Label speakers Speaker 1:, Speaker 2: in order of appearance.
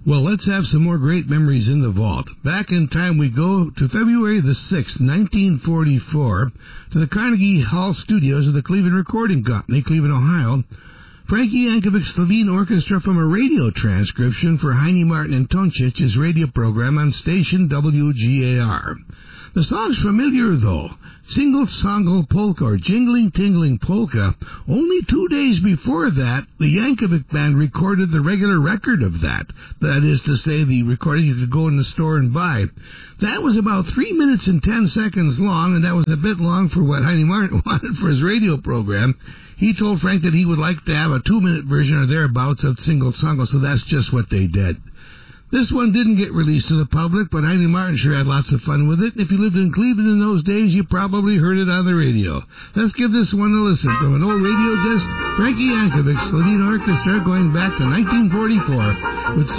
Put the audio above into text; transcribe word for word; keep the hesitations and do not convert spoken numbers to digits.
Speaker 1: Well, let's have some more great memories in the vault. Back in time, we go to February the sixth, nineteen forty-four, to the Carnegie Hall studios of the Cleveland Recording Company, Cleveland, Ohio. Frankie Yankovic's Slovene Orchestra from a radio transcription for Heine Martin and Tončić's radio program on station W G A R. The song's familiar, though. Single Songle Polka, or Jingling Tingling Polka. Only two days before that, the Yankovic Band recorded the regular record of that. That is to say, the recording you could go in the store and buy. That was about three minutes and ten seconds long, and that was a bit long for what Heine Martin wanted for his radio program. He told Frank that he would like to have a two-minute version or thereabouts of Single Songle, so that's just what they did. This one didn't get released to the public, but Heine Martin sure had lots of fun with it. If you lived in Cleveland in those days, you probably heard it on the radio. Let's give this one a listen from an old radio disc, Frankie Yankovic's Slovene Orchestra, going back to nineteen forty-four, with